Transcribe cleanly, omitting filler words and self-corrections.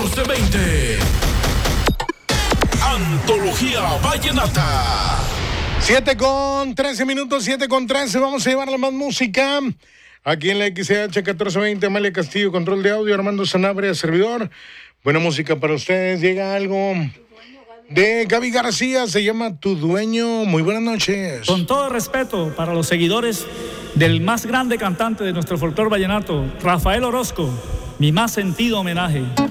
1420. Antología Vallenata. 7:13, 7:13. Vamos a llevarle más música. Aquí en la XH 1420, Amalia Castillo, control de audio, Armando Sanabria, servidor. Buena música para ustedes. Llega algo de Gaby García, se llama Tu Dueño. Muy buenas noches. Con todo respeto para los seguidores del más grande cantante de nuestro folclor vallenato, Rafael Orozco, mi más sentido homenaje.